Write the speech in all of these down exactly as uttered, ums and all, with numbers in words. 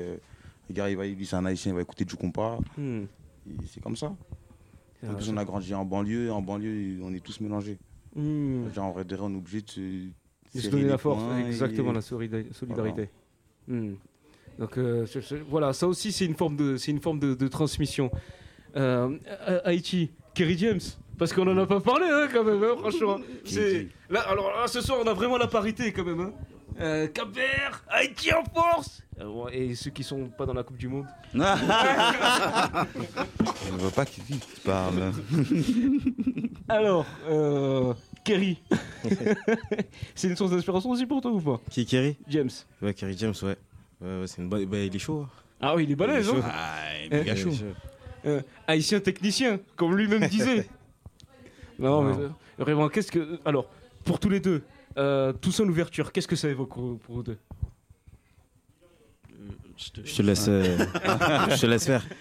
Euh, le gars, il va, lui, c'est un haïtien, il va écouter du compas. Hmm. C'est comme ça. En plus, on a grandi en banlieue. En banlieue, on est tous mélangés. Hmm. Genre, en vrai, de vrai, on est obligé de se, se donner la force. Exactement, et... la solidarité. Voilà. Hmm. Donc euh, je, je, voilà, ça aussi, c'est une forme de, c'est une forme de, de transmission. Euh, Haïti, Kerry James. Parce qu'on en a pas parlé, hein, quand même, hein, franchement. C'est... Là, alors là, ce soir, on a vraiment la parité, quand même. Hein. Euh, Cap-Vert, Haïti en force. Euh, et ceux qui sont pas dans la Coupe du Monde. Je ne veux pas qu'il parle. Alors, euh, Kerry. C'est une source d'inspiration aussi pour toi ou pas? Qui, Kerry? James. Ouais, Kerry James, ouais. ouais, ouais c'est une bonne... bah, il est chaud. Ah oui, il est balèze, hein. Ah, il est méga chaud. Euh, haïtien technicien, comme lui-même disait. Non, non, mais vraiment, qu'est-ce que... Alors, pour tous les deux, euh, tous en ouverture, qu'est-ce que ça évoque pour vous deux? Je te, je te laisse, euh, je te laisse faire.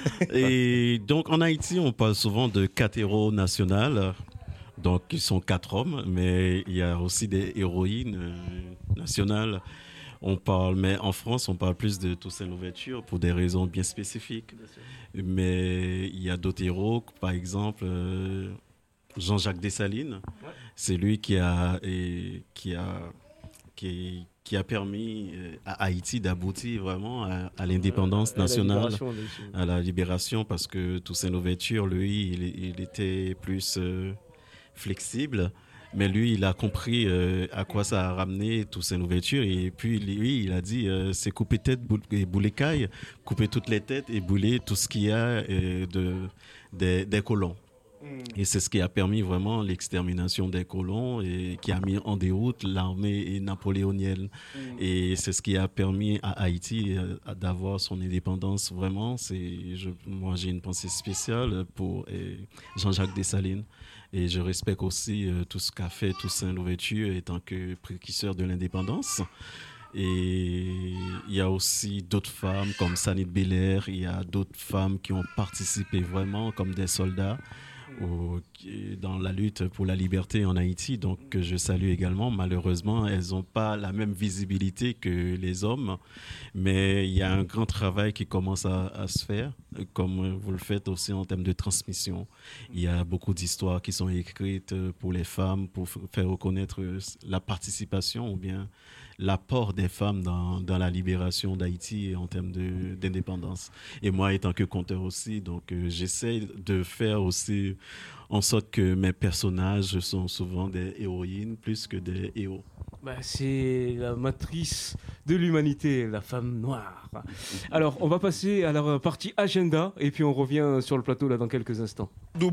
Et donc, en Haïti, on parle souvent de quatre héros nationaux. Donc, ils sont quatre hommes, mais il y a aussi des héroïnes euh, nationales. On parle, mais en France, on parle plus de Toussaint Louverture pour des raisons bien spécifiques. Bien mais il y a d'autres héros, par exemple euh, Jean-Jacques Dessalines. Ouais. C'est lui qui a, et, qui a, qui, qui a permis à Haïti d'aboutir vraiment à, à l'indépendance à, nationale, à la libération, parce que Toussaint Louverture, lui, il, il était plus euh, flexible. Mais lui, il a compris euh, à quoi ça a ramené Toussaint Louverture. Et puis, lui, il a dit, euh, c'est couper tête et bouler caille, couper toutes les têtes et bouler tout ce qu'il y a euh, de, des, des colons. Mm. Et c'est ce qui a permis vraiment l'extermination des colons et qui a mis en déroute l'armée napoléonienne. Mm. Et c'est ce qui a permis à Haïti euh, d'avoir son indépendance. Vraiment, c'est, je, moi, j'ai une pensée spéciale pour euh, Jean-Jacques Dessalines. Et je respecte aussi euh, tout ce qu'a fait Toussaint Louverture en tant que précurseur de l'indépendance. Et il y a aussi d'autres femmes comme Sanit Belair, il y a d'autres femmes qui ont participé vraiment comme des soldats au, dans la lutte pour la liberté en Haïti. Donc que je salue également. Malheureusement, elles n'ont pas la même visibilité que les hommes. Mais il y a un grand travail qui commence à, à se faire, comme vous le faites aussi en termes de transmission. Il y a beaucoup d'histoires qui sont écrites pour les femmes, pour faire reconnaître la participation ou bien l'apport des femmes dans, dans la libération d'Haïti en termes de, d'indépendance. Et moi, étant que conteur aussi, donc euh, j'essaie de faire aussi en sorte que mes personnages sont souvent des héroïnes plus que des héros. Bah, c'est la matrice de l'humanité, la femme noire. Alors, on va passer à la partie agenda et puis on revient sur le plateau là dans quelques instants.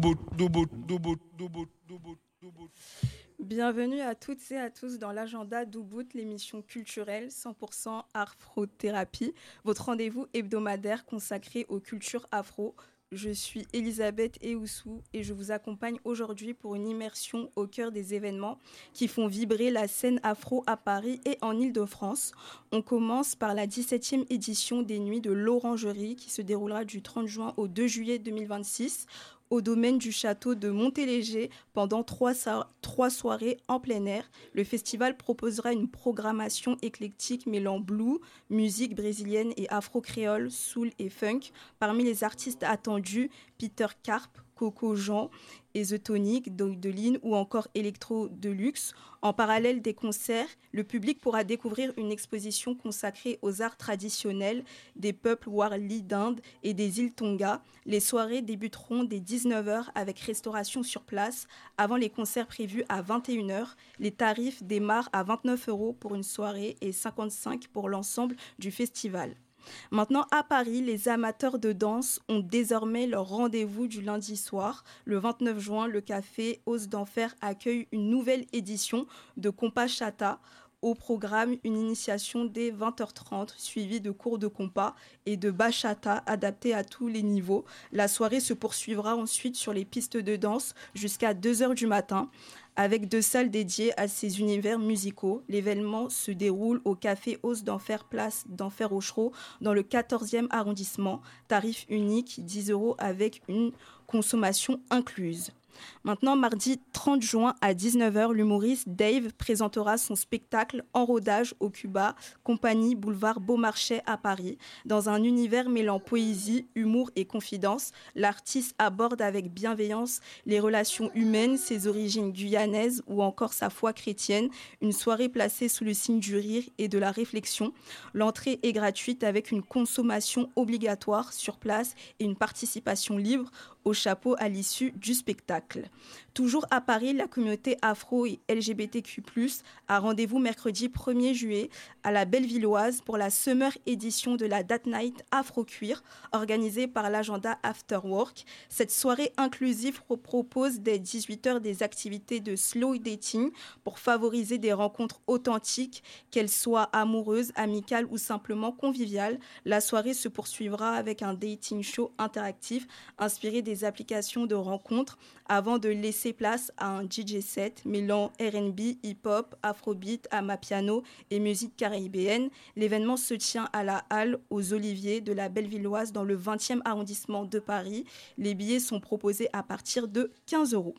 Bienvenue à toutes et à tous dans l'agenda d'Ubud, l'émission culturelle cent pour cent afro-thérapie, votre rendez-vous hebdomadaire consacré aux cultures afro. Je suis Elisabeth Eoussou et je vous accompagne aujourd'hui pour une immersion au cœur des événements qui font vibrer la scène afro à Paris et en Île-de-France. On commence par la dix-septième édition des Nuits de l'Orangerie qui se déroulera du trente juin au deux juillet deux mille vingt-six au domaine du château de Montéléger pendant trois, so- trois soirées en plein air. Le festival proposera une programmation éclectique mêlant blues, musique brésilienne et afro-créole, soul et funk. Parmi les artistes attendus, Peter Carp, Coco Jean et The Tonic, Dog de Lynn ou encore Electro Deluxe. En parallèle des concerts, le public pourra découvrir une exposition consacrée aux arts traditionnels des peuples Warli d'Inde et des îles Tonga. Les soirées débuteront dès dix-neuf heures avec restauration sur place avant les concerts prévus à vingt et une heures. Les tarifs démarrent à vingt-neuf euros pour une soirée et cinquante-cinq pour l'ensemble du festival. Maintenant, à Paris, les amateurs de danse ont désormais leur rendez-vous du lundi soir. Le vingt-neuf juin, le café Os d'Enfer accueille une nouvelle édition de Compas Chata. Au programme, une initiation dès vingt heures trente, suivie de cours de compas et de bachata adaptés à tous les niveaux. La soirée se poursuivra ensuite sur les pistes de danse jusqu'à deux heures du matin. Avec deux salles dédiées à ces univers musicaux, l'événement se déroule au café Os d'Enfer, place d'Enfer Auchereau, dans le quatorzième arrondissement. Tarif unique, dix euros avec une consommation incluse. Maintenant, mardi trente juin à dix-neuf heures, l'humoriste Dave présentera son spectacle En rodage au Cuba, compagnie boulevard Beaumarchais à Paris. Dans un univers mêlant poésie, humour et confidence, l'artiste aborde avec bienveillance les relations humaines, ses origines guyanaises ou encore sa foi chrétienne. Une soirée placée sous le signe du rire et de la réflexion. L'entrée est gratuite avec une consommation obligatoire sur place et une participation libre au chapeau à l'issue du spectacle. Toujours à Paris, la communauté afro et L G B T Q plus, a rendez-vous mercredi premier juillet à la Bellevilloise pour la Summer édition de la Date Night Afro Queer organisée par l'agenda After Work. Cette soirée inclusive propose dès dix-huit heures des activités de slow dating pour favoriser des rencontres authentiques, qu'elles soient amoureuses, amicales ou simplement conviviales. La soirée se poursuivra avec un dating show interactif inspiré des applications de rencontres avant de laisser place à un D J set mêlant R and B, hip-hop, afrobeat, amapiano et musique caribéenne. L'événement se tient à la Halle aux Oliviers de la Bellevilloise dans le vingtième arrondissement de Paris. Les billets sont proposés à partir de quinze euros.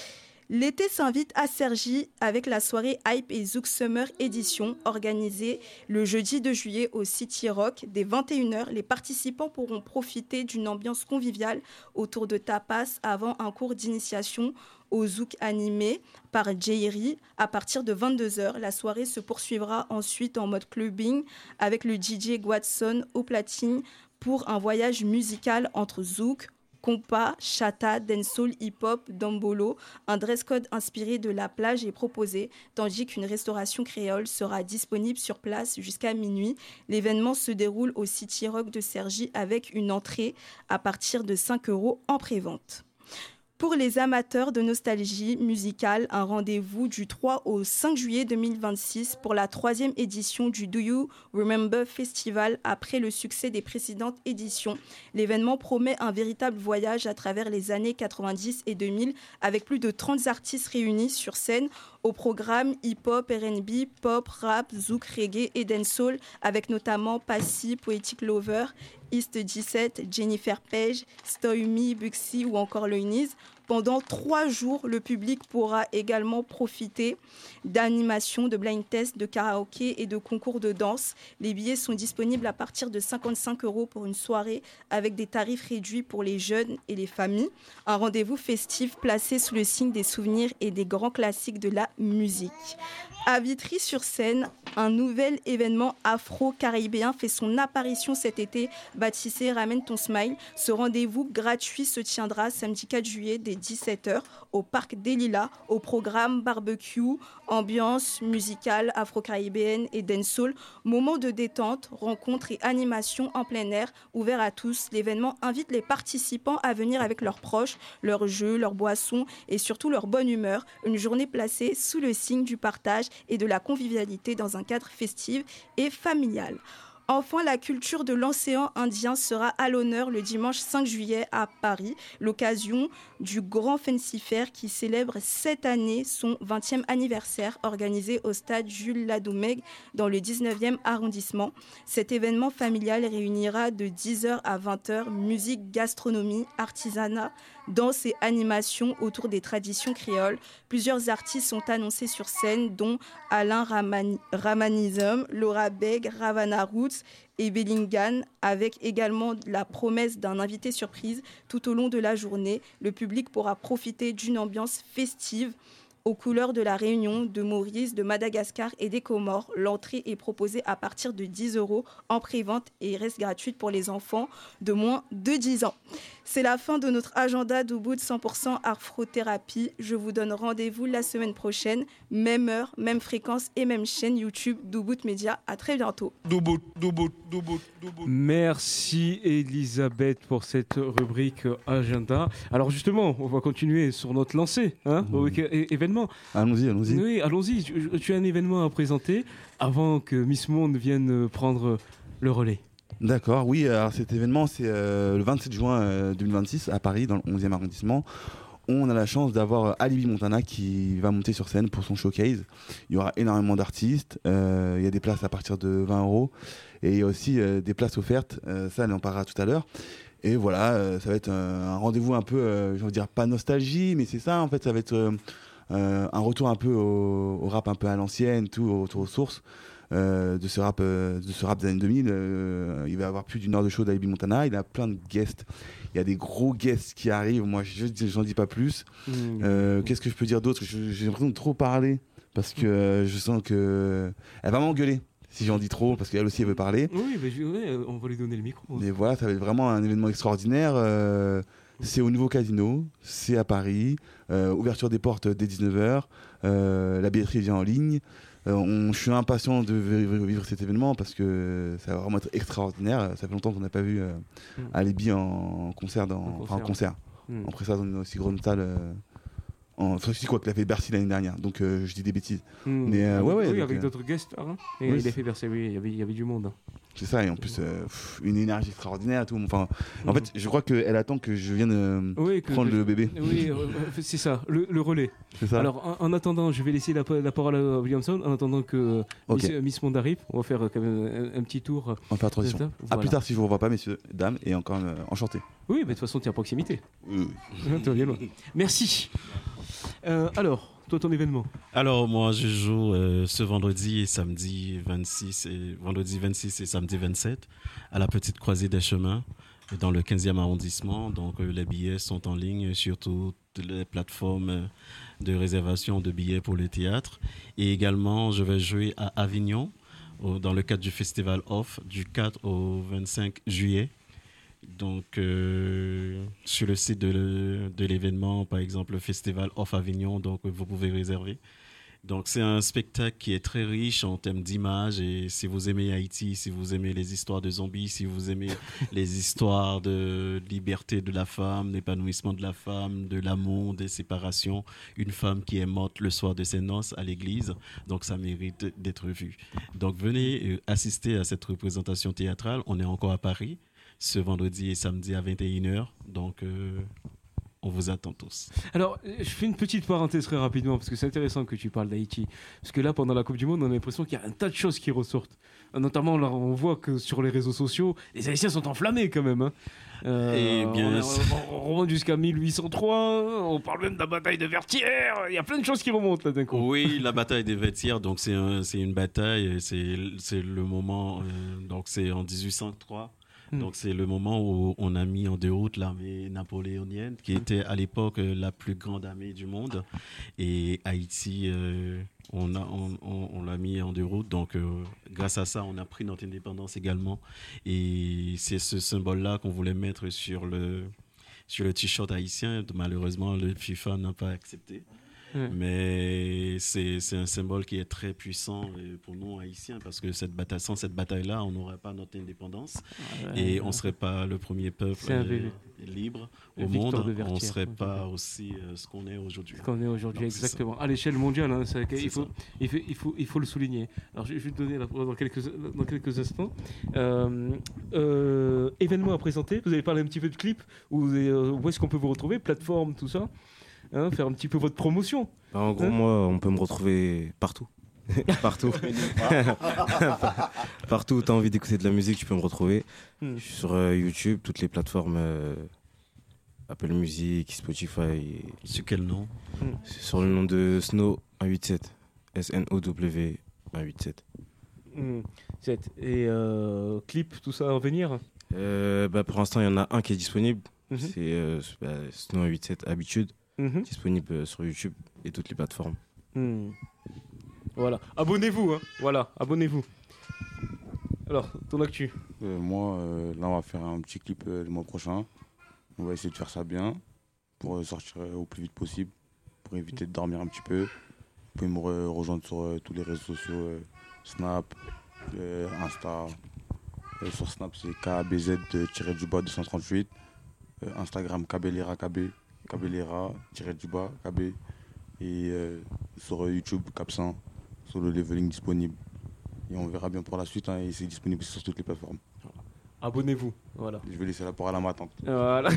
L'été s'invite à Cergy avec la soirée Hype et Zouk Summer Edition organisée le jeudi deux juillet au City Rock. Dès vingt et une heures, les participants pourront profiter d'une ambiance conviviale autour de tapas avant un cours d'initiation au Zouk animé par Jerry. À partir de vingt-deux heures, la soirée se poursuivra ensuite en mode clubbing avec le D J Guadson au platine pour un voyage musical entre Zouk, compas, chata, dancehall, hip-hop, dombolo. Un dress code inspiré de la plage est proposé, tandis qu'une restauration créole sera disponible sur place jusqu'à minuit. L'événement se déroule au City Rock de Cergy avec une entrée à partir de cinq euros en prévente. Pour les amateurs de nostalgie musicale, un rendez-vous du trois au cinq juillet deux mille vingt-six pour la troisième édition du Do You Remember Festival après le succès des précédentes éditions. L'événement promet un véritable voyage à travers les années quatre-vingt-dix et deux mille avec plus de trente artistes réunis sur scène. Au programme hip-hop, R and B, pop, rap, zouk, reggae et dancehall avec notamment Passy, Poetic Lover, East dix-sept, Jennifer Page, Stoymi, Buxy ou encore Loïniz. Pendant trois jours, le public pourra également profiter d'animations, de blind tests, de karaoké et de concours de danse. Les billets sont disponibles à partir de cinquante-cinq euros pour une soirée avec des tarifs réduits pour les jeunes et les familles. Un rendez-vous festif placé sous le signe des souvenirs et des grands classiques de la musique. À Vitry-sur-Seine, un nouvel événement afro-caribéen fait son apparition cet été, baptisé Ramène ton smile. Ce rendez-vous gratuit se tiendra samedi quatre juillet dès dix-sept heures au Parc des Lilas, au programme barbecue, ambiance musicale afro-caribéenne et dancehall. Moment de détente, rencontres et animations en plein air, ouvert à tous. L'événement invite les participants à venir avec leurs proches, leurs jeux, leurs boissons et surtout leur bonne humeur. Une journée placée sous le signe du partage et de la convivialité dans un cadre festif et familial. Enfin, la culture de l'océan Indien sera à l'honneur le dimanche cinq juillet à Paris, l'occasion du Grand Fancy Fair qui célèbre cette année son vingtième anniversaire organisé au stade Jules Ladoumègue dans le dix-neuvième arrondissement. Cet événement familial réunira de dix heures à vingt heures musique, gastronomie, artisanat, danse et animation autour des traditions créoles. Plusieurs artistes sont annoncés sur scène, dont Alain Ramani- Ramanism, Laura Beg, Ravana Roots et Bellingham, avec également la promesse d'un invité surprise tout au long de la journée. Le public pourra profiter d'une ambiance festive aux couleurs de la Réunion, de Maurice, de Madagascar et des Comores. L'entrée est proposée à partir de dix euros en pré-vente et reste gratuite pour les enfants de moins de dix ans. C'est la fin de notre agenda d'Ubud cent pour cent Afrothérapie. Je vous donne rendez-vous la semaine prochaine, même heure, même fréquence et même chaîne YouTube d'Ubud Média. À très bientôt. D'Ubud, d'Ubud, d'Ubud, d'Ubud. Merci Elisabeth pour cette rubrique agenda. Alors justement, on va continuer sur notre lancée, hein, mmh. au é- événement. Allons-y, allons-y. Oui, allons-y. Tu, tu as un événement à présenter avant que Miss Monde vienne prendre le relais. D'accord, oui, alors cet événement c'est euh, le vingt-sept juin euh, deux mille vingt-six à Paris dans le onzième arrondissement. On a la chance d'avoir Alibi Montana qui va monter sur scène pour son showcase. Il y aura énormément d'artistes, euh, il y a des places à partir de vingt euros et il y a aussi euh, des places offertes, euh, ça elle en parlera tout à l'heure. Et voilà, euh, ça va être un, un rendez-vous un peu, euh, je veux dire pas nostalgie, mais c'est ça en fait, ça va être euh, euh, un retour un peu au, au rap un peu à l'ancienne, tout, au retour aux sources. Euh, de ce rap euh, de ce rap des années deux mille. Euh, il va y avoir plus d'une heure de show d'A B Montana. Il a plein de guests. Il y a des gros guests qui arrivent. Moi, je j'en dis pas plus. Mmh. Euh, qu'est-ce que je peux dire d'autre? je, J'ai l'impression de trop parler parce que euh, je sens que elle va m'engueuler si j'en dis trop, parce qu'elle aussi elle veut parler. Oui, mais je, ouais, on va lui donner le micro. Mais voilà, ça va être vraiment un événement extraordinaire. Euh, c'est au nouveau casino, c'est à Paris. Euh, ouverture des portes dès dix-neuf heures. Euh, la billetterie vient en ligne. Euh, on, je suis impatient de vivre, vivre cet événement parce que ça va vraiment être extraordinaire. Ça fait longtemps qu'on n'a pas vu euh, mm. Alibi en concert, dans, en concert, enfin, en, concert. Mm. En concert dans une aussi grande salle. Euh, en, enfin, c'est quoi qu'il a fait Bercy l'année dernière, donc euh, je dis des bêtises. Mm. Mais euh, ouais, ouais, oui, donc, avec euh, d'autres guests. Hein, et oui, il a fait Bercy, oui, il y avait, il y avait du monde. Hein. C'est ça, et en plus, euh, pff, une énergie extraordinaire et tout. Enfin, mmh. En fait, je crois qu'elle attend que je vienne euh, oui, que, prendre que, le bébé. Oui, euh, c'est ça, le, le relais. C'est ça. Alors, en, en attendant, je vais laisser la, la parole à Williamson. En attendant que okay. Miss, Miss Monde arrive, on va faire quand même un, un petit tour. On va faire la transition. Voilà. À plus tard, si je ne vous revois pas, messieurs, dames, et encore euh, enchanté. Oui, mais de toute façon, tu es à proximité. Oui, oui. Merci. Euh, alors. Toi, ton événement? Alors, moi, je joue euh, ce vendredi et samedi vingt-six, et vendredi vingt-six et samedi vingt-sept à la Petite Croisée des Chemins dans le quinzième arrondissement. Donc, euh, les billets sont en ligne sur toutes les plateformes de réservation de billets pour le théâtre. Et également, je vais jouer à Avignon au, dans le cadre du Festival Off du quatre au vingt-cinq juillet. Donc, euh, sur le site de, de l'événement, par exemple, le Festival Off Avignon, donc vous pouvez réserver. Donc, c'est un spectacle qui est très riche en termes d'images. Et si vous aimez Haïti, si vous aimez les histoires de zombies, si vous aimez les histoires de liberté de la femme, d'épanouissement de la femme, de l'amour, des séparations, une femme qui est morte le soir de ses noces à l'église, donc ça mérite d'être vu. Donc, venez assister à cette représentation théâtrale. On est encore à Paris, ce vendredi et samedi à vingt et une heures. Donc, euh, on vous attend tous. Alors, je fais une petite parenthèse très rapidement, parce que c'est intéressant que tu parles d'Haïti. Parce que là, pendant la Coupe du Monde, on a l'impression qu'il y a un tas de choses qui ressortent. Notamment, là, on voit que sur les réseaux sociaux, les Haïtiens sont enflammés quand même. Hein. Euh, et bien, on, on, on remonte jusqu'à mille huit cent trois, on parle même de la bataille de Vertières. Il y a plein de choses qui remontent là d'un coup. Oui, la bataille de Vertières, donc c'est, un, c'est une bataille, c'est, c'est le moment, euh, donc c'est en dix-huit cent trois. Donc c'est le moment où on a mis en déroute l'armée napoléonienne, qui était à l'époque la plus grande armée du monde. Et Haïti, euh, on, a, on, on, on l'a mis en déroute. Donc euh, grâce à ça, on a pris notre indépendance également. Et c'est ce symbole-là qu'on voulait mettre sur le, sur le t-shirt haïtien. Malheureusement, le FIFA n'a pas accepté. Mmh. Mais c'est, c'est un symbole qui est très puissant pour nous haïtiens, parce que cette bataille, sans cette bataille-là, on n'aurait pas notre indépendance ouais, et ouais. on ne serait pas le premier peuple euh, libre au monde. On ne serait pas aussi euh, ce qu'on est aujourd'hui. Ce qu'on est aujourd'hui, donc, exactement. À l'échelle mondiale, hein, c'est, il, faut, il, faut, il, faut, il faut le souligner. Alors, je vais te donner la parole dans quelques, dans quelques instants. Euh, euh, événement à présenter. Vous avez parlé un petit peu de clip. Où, euh, où est-ce qu'on peut vous retrouver? Plateforme, tout ça. Hein, faire un petit peu votre promotion. Bah en gros, hein moi, on peut me retrouver partout. partout. Partout où tu as envie d'écouter de la musique, tu peux me retrouver. Mm. Je suis sur euh, YouTube, toutes les plateformes euh, Apple Music, Spotify. Sur quel nom? mm. Sur le nom de Snow un huit sept. S N O W un huit sept. Mm. Et euh, clip, tout ça à venir? euh, bah, Pour l'instant, il y en a un qui est disponible. Mm-hmm. C'est euh, bah, Snow un huit sept Habitude. Mmh. Disponible sur YouTube et toutes les plateformes. Mmh. Voilà, abonnez-vous, hein. Voilà, abonnez-vous. Alors, ton actu? euh, Moi, euh, là, on va faire un petit clip euh, le mois prochain. On va essayer de faire ça bien pour euh, sortir euh, au plus vite possible, pour éviter de dormir un petit peu. Vous pouvez me re- rejoindre sur euh, tous les réseaux sociaux, euh, Snap, euh, Insta. Euh, sur Snap, c'est K B Z du bas deux cent trente-huit. Euh, Instagram, Kabelera K B. Kabelera, tiré du bas, K B, et euh, sur YouTube, Capsan, sur le leveling disponible. Et on verra bien pour la suite, hein, et c'est disponible sur toutes les plateformes. Abonnez-vous, voilà. Je vais laisser la parole à ma tante. Voilà.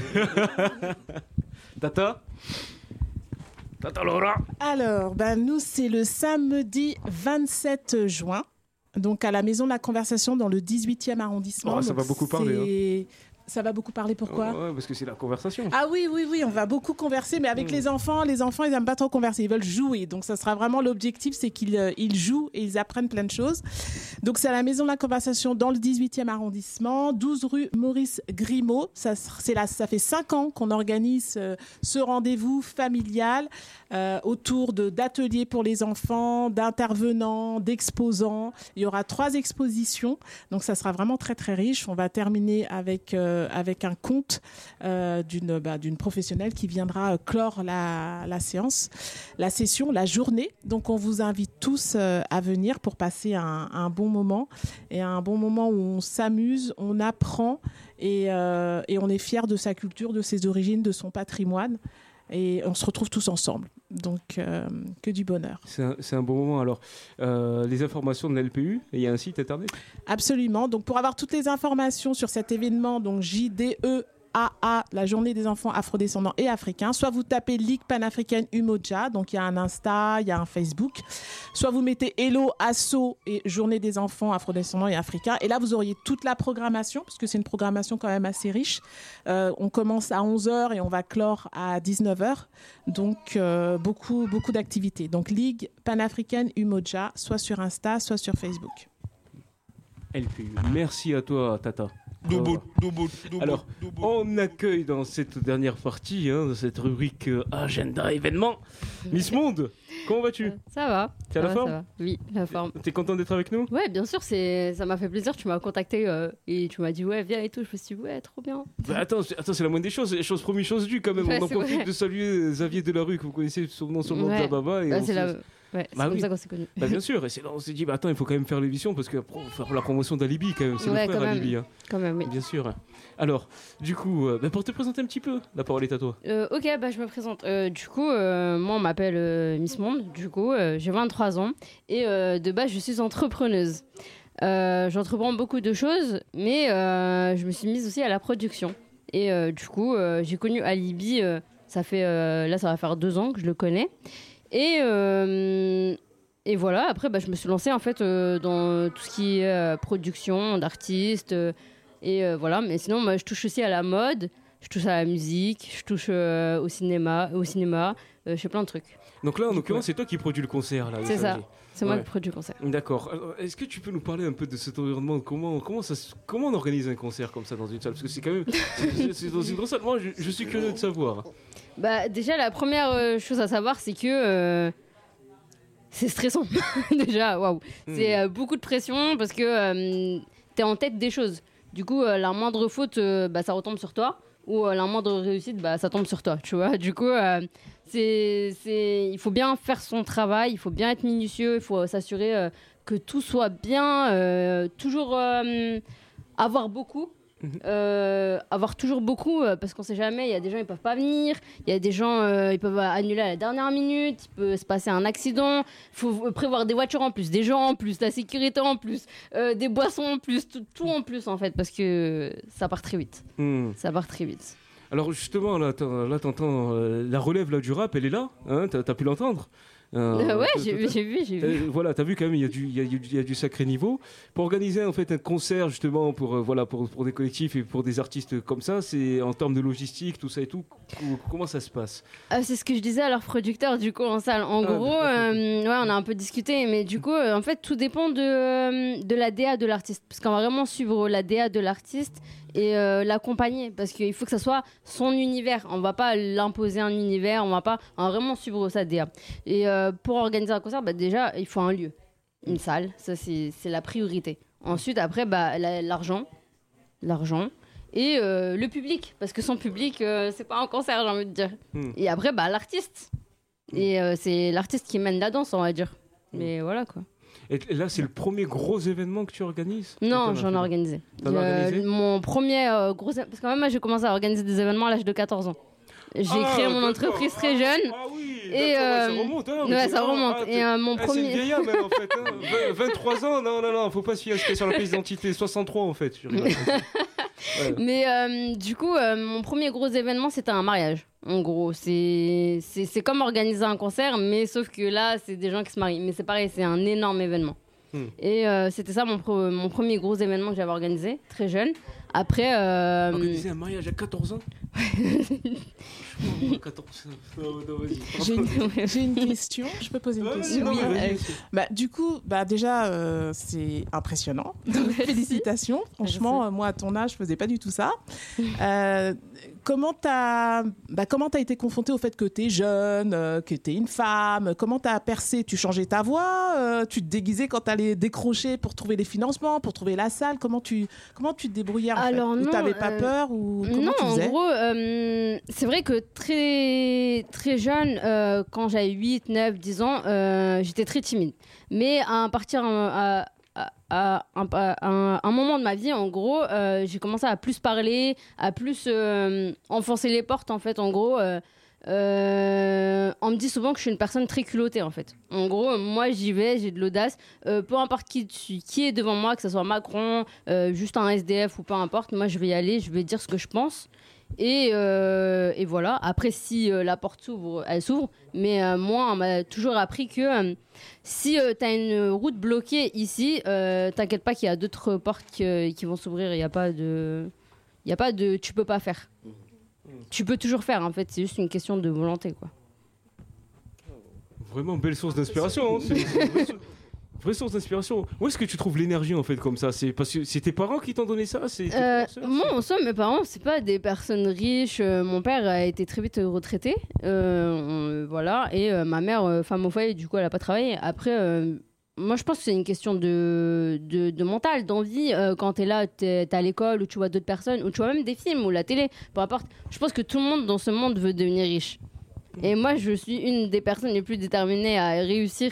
Tata Tata Laura. Alors, ben, nous, c'est le samedi vingt-sept juin, donc à la Maison de la Conversation dans le dix-huitième arrondissement. Oh, ça va beaucoup parler. C'est... Hein. Ça va beaucoup parler, pourquoi ? Ouais, parce que c'est la conversation. Ah oui, oui, oui, on va beaucoup converser, mais avec mmh. les enfants, les enfants, ils n'aiment pas trop converser, ils veulent jouer. Donc, ça sera vraiment l'objectif, c'est qu'ils euh, ils jouent et ils apprennent plein de choses. Donc, c'est à la Maison de la Conversation dans le dix-huitième arrondissement, douze rue Maurice Grimaud. Ça, c'est là, ça fait cinq ans qu'on organise euh, ce rendez-vous familial euh, autour de, d'ateliers pour les enfants, d'intervenants, d'exposants. Il y aura trois expositions, donc ça sera vraiment très, très riche. On va terminer avec... Euh, avec un conte euh, d'une, bah, d'une professionnelle qui viendra clore la, la séance, la session, la journée. Donc, on vous invite tous euh, à venir pour passer un, un bon moment et un bon moment où on s'amuse, on apprend et, euh, et on est fiers de sa culture, de ses origines, de son patrimoine. Et on se retrouve tous ensemble. Donc, euh, que du bonheur. C'est un, c'est un bon moment. Alors, euh, les informations de l'L P U, il y a un site internet ? Absolument. Donc, pour avoir toutes les informations sur cet événement, donc J D E A A, la journée des enfants afrodescendants et africains, soit vous tapez Ligue panafricaine Umoja, donc il y a un Insta, il y a un Facebook, soit vous mettez Hello, Asso et journée des enfants afrodescendants et africains, et là vous auriez toute la programmation, parce que c'est une programmation quand même assez riche. Euh, on commence à onze heures et on va clore à dix-neuf heures, donc euh, beaucoup, beaucoup d'activités. Donc Ligue panafricaine Umoja, soit sur Insta, soit sur Facebook. L P U. Merci à toi, Tata. Double, double, double, Alors, double. on accueille dans cette dernière partie, hein, dans cette rubrique euh, agenda événement, Miss Monde. Comment vas-tu ? euh, Ça va. Tu as la va, forme ? ça va. Oui, la forme. T'es content d'être avec nous ? Ouais, bien sûr, c'est... ça m'a fait plaisir. Tu m'as contacté euh, et tu m'as dit ouais, viens et tout. Je me suis dit ouais, trop bien. Bah, attends, c'est, attends, c'est la moindre des choses. Chose promise, chose due quand même. Ouais, on en c'est profite vrai. de saluer Xavier Delarue, que vous connaissez son nom sur le nom Ouais. de Zababa. Et Bah, on c'est s'est- la... Ouais, c'est Bah comme oui. ça qu'on s'est connus. Bah, bien sûr, et c'est là on s'est dit, bah, attends, il faut quand même faire l'émission parce que après, on va faire la promotion d'Alibi quand même. C'est Ouais, le frère quand même. Alibi. Hein. Quand même, oui. Bien sûr. Alors, du coup, euh, bah, pour te présenter un petit peu, la parole est à toi. Euh, ok, bah, je me présente. Euh, du coup, euh, moi, on m'appelle euh, Miss Monde. Du coup, euh, j'ai vingt-trois ans et euh, de base, je suis entrepreneuse. Euh, j'entreprends beaucoup de choses, mais euh, je me suis mise aussi à la production. Et euh, du coup, euh, j'ai connu Alibi. Euh, ça fait euh, là, ça va faire deux ans que je le connais. Et euh, Et voilà, après, bah, je me suis lancée en fait euh, dans tout ce qui est euh, production d'artistes. Euh, et euh, voilà, mais sinon, moi, je touche aussi à la mode, je touche à la musique, je touche euh, au cinéma, au cinéma euh, je fais plein de trucs. Donc là, en l'occurrence, c'est toi qui produis le concert. Là, C'est ça, samedi. c'est moi Ouais. qui produis le concert. D'accord. Alors, est-ce que tu peux nous parler un peu de cet environnement ? Comment, comment, ça, se- comment on organise un concert comme ça dans une salle ? Parce que c'est quand même. C'est, c'est dans une grosse salle. Moi, je, je suis curieux de savoir. Bah, déjà, la première euh, chose à savoir, c'est que euh, c'est stressant. Déjà, waouh. Hmm. C'est euh, beaucoup de pression parce que euh, t'es en tête des choses. Du coup, euh, la moindre faute, euh, bah, ça retombe sur toi. Ou euh, la moindre réussite, bah, ça tombe sur toi. Tu vois, du coup, euh, c'est, c'est... il faut bien faire son travail, il faut bien être minutieux, il faut euh, s'assurer euh, que tout soit bien, euh, toujours euh, avoir beaucoup. Euh, avoir toujours beaucoup euh, parce qu'on sait jamais, il y a des gens ils peuvent pas venir, il y a des gens euh, ils peuvent annuler à la dernière minute, il peut se passer un accident, il faut prévoir des voitures en plus, des gens en plus, la sécurité en plus, euh, des boissons en plus, tout, tout en plus en fait parce que ça part très vite. Hmm. Ça part très vite. Alors justement, là, t'en- là t'entends euh, la relève là, du rap, elle est là, hein, t'as, t'as pu l'entendre. Euh, Euh, ouais, t'as- j'ai, t'as- j'ai vu, j'ai vu. Euh, voilà, t'as vu quand même, il y, a du- il y, a du- il y a du sacré niveau. Pour organiser en fait un concert justement pour, euh, voilà, pour, pour des collectifs et pour des artistes comme ça, c'est en termes de logistique, tout ça et tout, co- comment ça se passe ? Ah, c'est ce que je disais à leur producteur du coup en salle. En Ah, gros, d'accord. euh, ouais, on a un peu discuté, mais du coup, euh, en fait, tout dépend de, euh, de la D A de l'artiste. Parce qu'on va vraiment suivre la D A de l'artiste et euh, l'accompagner. Parce qu'il faut que ça soit son univers. On va pas l'imposer un univers, on va pas on va vraiment suivre sa D A. Et euh, pour organiser un concert, bah, déjà, il faut un lieu, une salle. Ça, c'est, c'est la priorité. Ensuite, après, bah, la- l'argent. L'argent. Et euh, le public, parce que sans public, euh, c'est pas un concert, j'ai envie de dire. Hmm. Et après, bah, l'artiste. Et euh, c'est l'artiste qui mène la danse, on va dire. Mais voilà quoi. Et là, c'est le premier gros événement que tu organises ? Non, T'en as j'en ai fait- organisé. T'en as organisé Mon premier euh, gros. é- Parce que même moi, j'ai commencé à organiser des événements à l'âge de quatorze ans. J'ai Ah, créé mon d'accord. entreprise très jeune. Ah oui, Et, d'accord, ouais, euh, ça remonte. Hein, mais ouais, c'est- ça ah, remonte. ah, Et euh, mon ah, c'est une premier. vieillard même en fait. Hein. vingt- vingt-trois ans, non, non, non, faut pas se fier sur la pièce d'identité. soixante-trois en fait. Je rigole. Ouais. Mais euh, du coup, euh, mon premier gros événement, c'était un mariage. En gros, c'est, c'est, c'est comme organiser un concert, mais sauf que là, c'est des gens qui se marient. Mais c'est pareil, c'est un énorme événement. Hmm. Et euh, c'était ça mon, pro- mon premier gros événement que j'avais organisé, très jeune. Après. Euh... Organiser un mariage à quatorze ans. J'ai une, j'ai une question. Je peux poser une question. Oui, euh, bah, du coup, bah, déjà, euh, c'est impressionnant. Donc, félicitations. Franchement, euh, moi, à ton âge, je faisais pas du tout ça. Euh, comment tu as bah, comment t'as été confrontée au fait que tu es jeune, euh, que tu es une femme? Comment tu as percé? Tu changeais ta voix? euh, Tu te déguisais quand tu allais décrocher pour trouver les financements, pour trouver la salle? Comment tu, comment tu te débrouillais en Alors, fait? non, tu n'avais pas euh, peur ou comment non, tu faisais? en gros, euh, c'est vrai que très, très jeune, euh, quand j'avais huit, neuf, dix ans, euh, j'étais très timide. Mais à partir à, à, à, à, à un moment de ma vie, en gros, euh, j'ai commencé à plus parler, à plus euh, enfoncer les portes, en fait, en gros. Euh, euh, on me dit souvent que je suis une personne très culottée, en fait. En gros, moi, j'y vais, j'ai de l'audace. Euh, peu importe qui, qui est devant moi, que ce soit Macron, euh, juste un S D F ou peu importe, moi, je vais y aller, je vais dire ce que je pense. Et, euh, et voilà. Après, si euh, la porte s'ouvre, elle s'ouvre. Mais euh, moi, on m'a toujours appris que euh, si euh, tu as une route bloquée ici, euh, t'inquiète pas qu'il y a d'autres portes qui, qui vont s'ouvrir. Il n'y a pas de... Il y a pas de... Tu peux pas faire. Tu peux toujours faire, en fait. C'est juste une question de volonté, quoi. Vraiment belle source d'inspiration. Hein. C'est, c'est une vraie, source, vraie source d'inspiration. Où est-ce que tu trouves l'énergie, en fait, comme ça? C'est parce que c'est tes parents qui t'ont donné ça? C'est euh, moi, en soi, mes parents, c'est pas des personnes riches. Euh, mon père a été très vite retraité. Euh, on, voilà. Et euh, ma mère, euh, femme au foyer, du coup, elle a pas travaillé. Après... Euh, moi, je pense que c'est une question de, de, de mental, d'envie. Euh, quand tu es là, tu es à l'école, ou tu vois d'autres personnes, ou tu vois même des films, ou la télé, peu importe. Je pense que tout le monde dans ce monde veut devenir riche. Et moi, je suis une des personnes les plus déterminées à réussir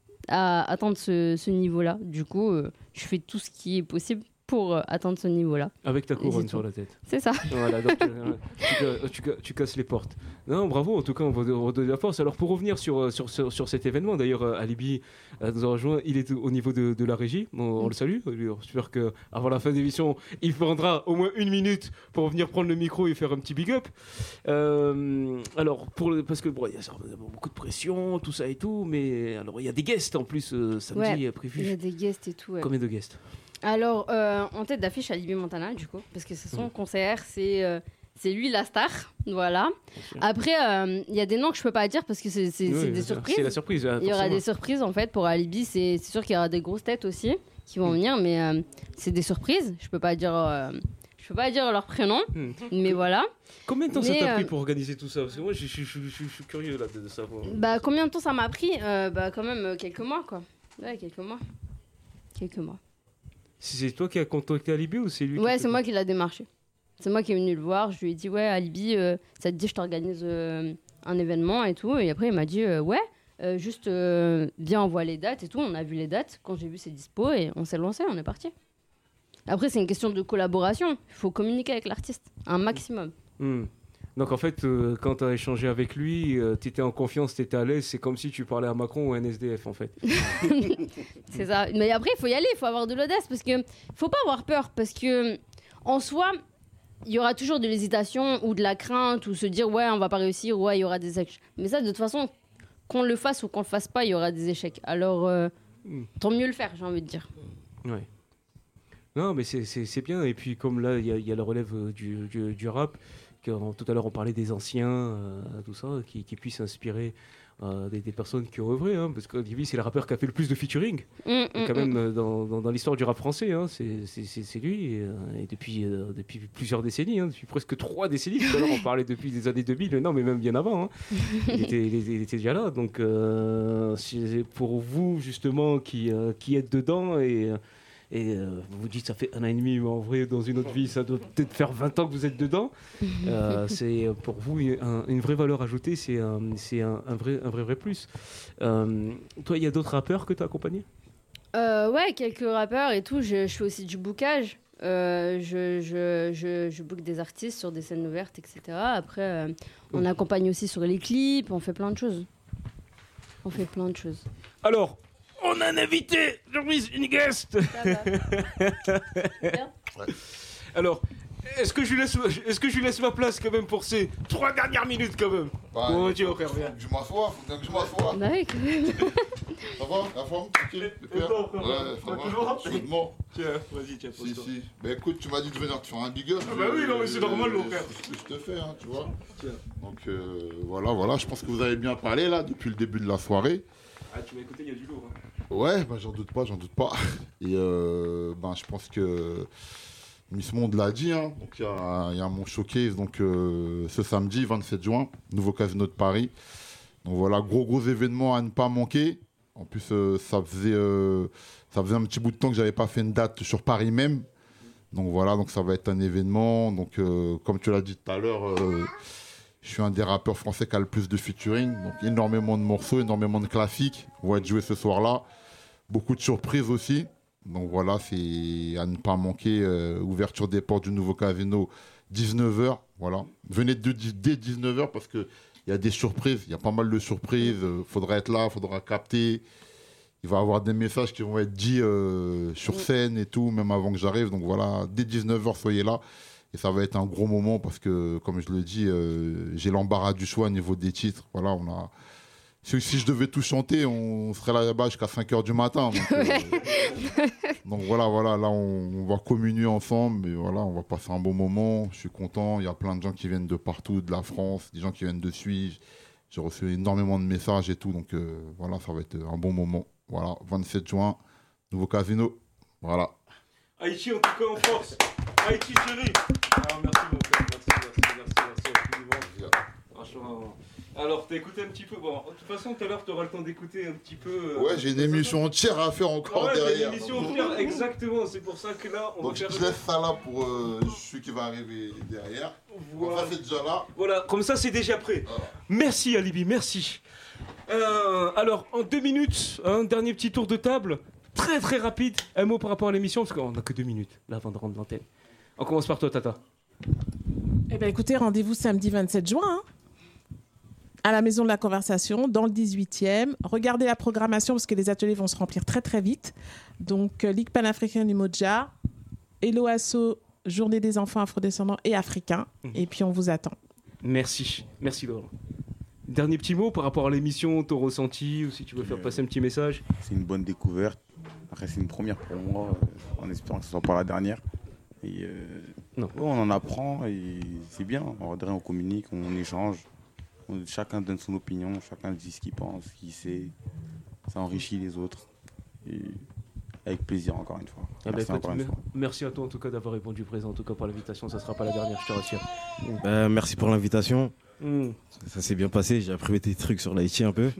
à atteindre ce, ce niveau-là. Du coup, euh, je fais tout ce qui est possible pour euh, atteindre ce niveau-là. Avec ta couronne sur la tête. C'est ça. Voilà, donc euh, tu, tu, tu, tu casses les portes. Non, bravo, en tout cas, on va redonner la force. Alors, pour revenir sur, sur, sur, sur cet événement, d'ailleurs, Alibi euh, nous a rejoint, il est au niveau de, de la régie, on, on le salue. J'espère qu'avant la fin de l'émission, il prendra au moins une minute pour venir prendre le micro et faire un petit big up. Euh, alors, pour le, parce que bon, il y a beaucoup de pression, tout ça et tout, mais alors il y a des guests en plus euh, samedi ouais, prévu. Il y a des guests et tout. Ouais. Combien de guests? Alors, euh, en tête d'affiche, Alibi Montana, du coup, parce que c'est son mmh. concert, c'est, euh, c'est lui la star, voilà. Après, il euh, y a des noms que je peux pas dire parce que c'est, c'est, oui, c'est des surprises. C'est la surprise, il y aura des surprises, en fait, pour Alibi. C'est, c'est sûr qu'il y aura des grosses têtes aussi qui vont mmh. venir, mais euh, c'est des surprises. Je peux pas dire... Euh, je peux pas dire leur prénom, mmh. mais voilà. Combien de temps mais, ça t'a pris euh, pour organiser tout ça? Parce que moi, je, je, je, je, je suis curieux là, de, de savoir. Bah, combien de temps ça m'a pris? euh, Bah, quand même euh, quelques mois, quoi. Ouais, quelques mois. Quelques mois. C'est toi qui as contacté Alibi ou c'est lui? Ouais, qui c'est moi qui l'a démarché. C'est moi qui est venu le voir. Je lui ai dit, ouais, Alibi, euh, ça te dit, je t'organise euh, un événement et tout. Et après, il m'a dit, euh, ouais, euh, juste euh, viens, on voit les dates et tout. On a vu les dates quand j'ai vu ses dispos et on s'est lancé, on est parti. Après, c'est une question de collaboration. Il faut communiquer avec l'artiste un maximum. Mmh. Donc en fait, euh, quand tu as échangé avec lui, euh, tu étais en confiance, tu étais à l'aise, c'est comme si tu parlais à Macron ou à un S D F en fait. C'est ça. Mais après, il faut y aller, il faut avoir de l'audace parce que faut pas avoir peur parce que en soi, il y aura toujours de l'hésitation ou de la crainte ou se dire ouais, on va pas réussir, ouais, il y aura des échecs. Mais ça, de toute façon, qu'on le fasse ou qu'on le fasse pas, il y aura des échecs. Alors, euh, mm. tant mieux le faire, j'ai envie de dire. Ouais. Non, mais c'est, c'est, c'est bien. Et puis comme là, il y, y a la relève euh, du, du, du rap. Tout à l'heure, on parlait des anciens, euh, tout ça, qui, qui puissent inspirer euh, des, des personnes qui ont œuvré, hein, parce que Alibi, c'est le rappeur qui a fait le plus de featuring, mmh, mmh, quand même, mmh. dans, dans, dans l'histoire du rap français, hein, c'est, c'est, c'est, c'est lui, et, et depuis, euh, depuis plusieurs décennies, hein, depuis presque trois décennies, tout à l'heure, on parlait depuis les années deux mille, non, mais même bien avant, hein, il, était, il, il était déjà là, donc euh, c'est pour vous, justement, qui, euh, qui êtes dedans, et... Et euh, vous vous dites ça fait un an et demi, mais en vrai, dans une autre vie, ça doit peut-être faire vingt ans que vous êtes dedans. Euh, c'est pour vous un, une vraie valeur ajoutée, c'est un, c'est un, un, vrai, un vrai, vrai plus. Euh, toi, il y a d'autres rappeurs que tu as accompagnés? euh, Ouais, quelques rappeurs et tout. Je, je fais aussi du bookage. Euh, je, je, je, je book des artistes sur des scènes ouvertes, et cetera. Après, euh, on mmh. accompagne aussi sur les clips, on fait plein de choses. On fait plein de choses. Alors, on a un invité, Jean-Louis, une guest. Alors, est-ce que, je lui laisse, est-ce que je lui laisse ma place quand même pour ces trois dernières minutes quand même? Bah, Bon, Dieu, frère, faut que je m'assois, faut que je m'assois. Bah oui, quand même. Ça va, la forme, tranquille, super. Ouais, ça va, toujours chaudement. Tiens, vas-y, tiens, pose-toi. Si, si. Bah écoute, tu m'as dit de venir te faire un big up. Ah bah oui, non, mais c'est normal, mon frère. C'est ce que je te fais, hein, tu vois. Tiens. Donc euh, voilà, voilà, je pense que vous avez bien parlé là depuis le début de la soirée. Ah, tu m'as écouté, il y a du lourd. Hein. Ouais, bah j'en doute pas, j'en doute pas. Et euh, bah, je pense que Miss Monde l'a dit, hein. Donc il y a, y a mon showcase donc, euh, ce samedi vingt-sept juin, nouveau casino de Paris. Donc voilà, gros gros événement à ne pas manquer. En plus, euh, ça, faisait, euh, ça faisait un petit bout de temps que j'avais pas fait une date sur Paris même. Donc voilà, donc ça va être un événement. Donc euh, comme tu l'as dit tout à l'heure, euh, je suis un des rappeurs français qui a le plus de featuring. Donc énormément de morceaux, énormément de classiques vont être joués ce soir-là. Beaucoup de surprises aussi. Donc voilà, c'est à ne pas manquer. Euh, ouverture des portes du nouveau casino, dix-neuf heures. Voilà. Venez de, dès dix-neuf heures parce qu'il y a des surprises. Il y a pas mal de surprises. Il euh, faudra être là, il faudra capter. Il va y avoir des messages qui vont être dits euh, sur scène et tout, même avant que j'arrive. Donc voilà, dès dix-neuf heures, soyez là. Et ça va être un gros moment parce que, comme je le dis, euh, j'ai l'embarras du choix au niveau des titres. Voilà, on a... Si, si je devais tout chanter, on serait là-bas jusqu'à cinq heures du matin. Donc, euh, donc voilà, voilà, là, on, on va communier ensemble. Et voilà, on va passer un bon moment. Je suis content. Il y a plein de gens qui viennent de partout, de la France, des gens qui viennent de Suisse. J'ai reçu énormément de messages et tout. Donc euh, voilà, ça va être un bon moment. Voilà, vingt-sept juin, nouveau casino. Voilà. Haïti, en tout cas, en force. Haïti, chérie. Ah, merci, mon frère. Merci, merci, merci, merci. Absolument. Franchement. Alors, t'as écouté un petit peu. Bon, de toute façon, tout à l'heure, t'auras le temps d'écouter un petit peu. Euh, ouais, j'ai une émission entière à faire encore ouais, derrière. J'ai une émission entière, exactement. C'est pour ça que là, on donc, va faire. Donc, je laisse ça là pour euh, celui qui va arriver derrière. Voilà. Ça, c'est déjà là. Voilà, comme ça, c'est déjà prêt. Voilà. Merci, Alibi, merci. Euh, alors, en deux minutes, un dernier petit tour de table. Très, très rapide. Un mot par rapport à l'émission, parce qu'on n'a que deux minutes là avant de rendre l'antenne. On commence par toi, Tata. Eh bien, écoutez, rendez-vous samedi vingt-sept juin. Hein. À la Maison de la Conversation, dans le dix-huitième. Regardez la programmation parce que les ateliers vont se remplir très très vite. Donc, euh, Ligue panafricaine du Modja, Hello Asso, Journée des enfants afrodescendants et africains. Mmh. Et puis, on vous attend. Merci. Merci, Laurent. Dernier petit mot par rapport à l'émission, ton ressenti, ou si tu veux faire passer un petit message. C'est une bonne découverte. Après, c'est une première pour moi, euh, en espérant que ce ne soit pas la dernière. Et euh, non. Ouais, on en apprend et c'est bien. On, on communique, on échange. Chacun donne son opinion, chacun dit ce qu'il pense, ce qu'il sait. Ça enrichit les autres. Et avec plaisir, encore une fois. Ah merci, bah, encore une fois. Merci à toi, en tout cas, d'avoir répondu présent. En tout cas, pour l'invitation, ça ne sera pas la dernière, je te rassure. Euh, merci pour l'invitation. Mm. Ça, ça s'est bien passé. J'ai appris des trucs sur l'Haïti un peu.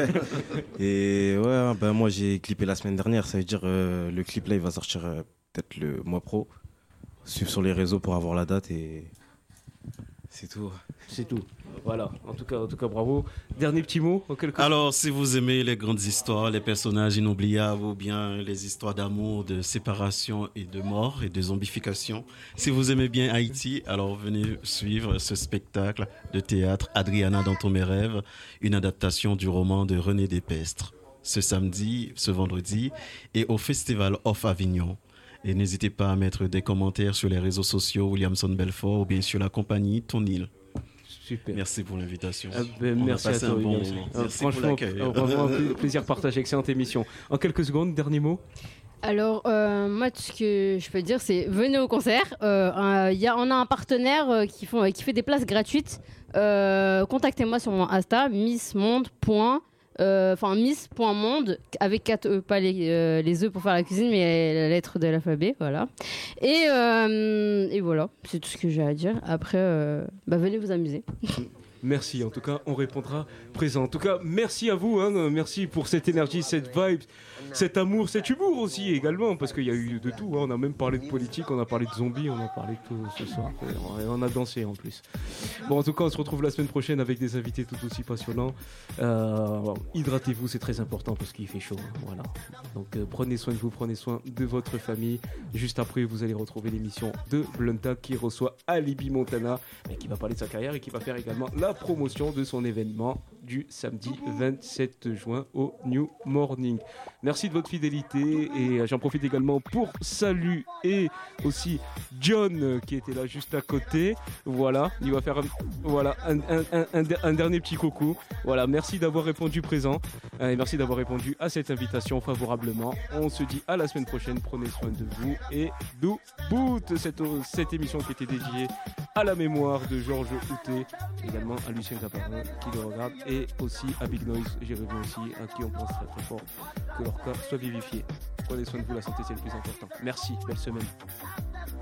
Et ouais, ben moi, j'ai clippé la semaine dernière. Ça veut dire euh, le clip là, il va sortir euh, peut-être le mois pro. Suivre sur les réseaux pour avoir la date et c'est tout. C'est tout. Voilà, en tout cas, en tout cas, bravo. Dernier petit mot en quelque Alors, si vous aimez les grandes histoires, les personnages inoubliables ou bien les histoires d'amour, de séparation et de mort et de zombification, si vous aimez bien Haïti, alors venez suivre ce spectacle de théâtre Adriana dans tous mes rêves, une adaptation du roman de René Despestre, ce samedi, ce vendredi, et au Festival Off Avignon. Et n'hésitez pas à mettre des commentaires sur les réseaux sociaux Williamson Belfort ou bien sur la compagnie Ton Île. Super. Merci pour l'invitation. Ah ben, merci à toi. Un bon euh, franchement, euh, vraiment un plaisir partagé. Excellente émission. En quelques secondes, dernier mot. Alors, euh, moi, ce que je peux dire, c'est venez au concert. Euh, y a, on a un partenaire euh, qui, font, qui fait des places gratuites. Euh, contactez-moi sur mon Insta, missmonde. Enfin, euh, miss.monde avec quatre E, pas les, euh, les E pour faire la cuisine, mais la lettre de l'alphabet, voilà. Et, euh, et voilà, c'est tout ce que j'ai à dire. Après, euh, bah, venez vous amuser. Merci, en tout cas, on répondra présent. En tout cas, merci à vous, hein, merci pour cette énergie, cette vibe, cet amour, cet humour aussi également, parce qu'il y a eu de tout. Hein. On a même parlé de politique, on a parlé de zombies, on a parlé de tout ce soir. Et on a dansé en plus. Bon, en tout cas, on se retrouve la semaine prochaine avec des invités tout aussi passionnants. Euh, hydratez-vous, c'est très important parce qu'il fait chaud. Hein, voilà. Donc, euh, prenez soin de vous, prenez soin de votre famille. Juste après, vous allez retrouver l'émission de Blunta qui reçoit Alibi Montana, mais qui va parler de sa carrière et qui va faire également la la promotion de son événement du samedi vingt-sept juin au New Morning. Merci de votre fidélité et j'en profite également pour saluer aussi John qui était là juste à côté. Voilà, il va faire un, voilà, un, un, un, un, un dernier petit coucou. Voilà, merci d'avoir répondu présent et merci d'avoir répondu à cette invitation favorablement. On se dit à la semaine prochaine. Prenez soin de vous et do boot cette, cette émission qui était dédiée à la mémoire de Georges Houtet, également à Lucien Caparin qui le regarde et aussi à Big Noise, Jérémy aussi, à qui on pense très très fort que leur corps soit vivifié. Prenez soin de vous, la santé c'est le plus important. Merci, belle semaine.